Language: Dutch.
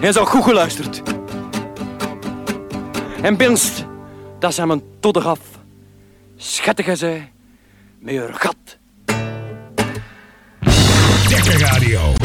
En zo goed geluisterd. En binst, dat zijn mijn todder af. Schattige zij, met haar gat. Dekkerradio.